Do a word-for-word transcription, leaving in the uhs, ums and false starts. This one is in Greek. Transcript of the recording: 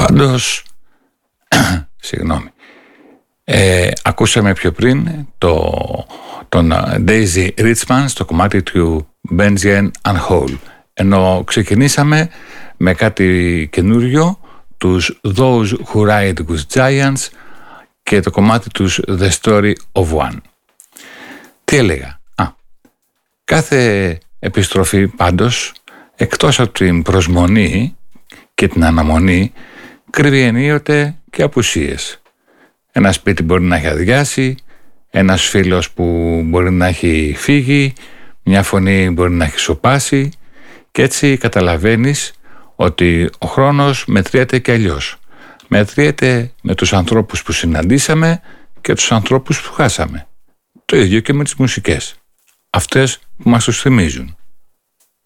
Πάντως, συγγνώμη, ε, ακούσαμε πιο πριν το, τον Daisy Richman στο κομμάτι του Benjamin Unwhole, ενώ ξεκινήσαμε με κάτι καινούριο, τους Those Who Ride With Giants και το κομμάτι τους The Story of One. Τι έλεγα? Α, κάθε επιστροφή πάντως, εκτός από την προσμονή και την αναμονή, κρύβει ενίοτε και απουσίες. Ένα σπίτι μπορεί να έχει αδειάσει, ένας φίλος που μπορεί να έχει φύγει, μια φωνή μπορεί να έχει σωπάσει, και έτσι καταλαβαίνεις ότι ο χρόνος μετριέται και αλλιώς. Μετριέται με τους ανθρώπους που συναντήσαμε και τους ανθρώπους που χάσαμε. Το ίδιο και με τις μουσικές, αυτές που μας τους θυμίζουν.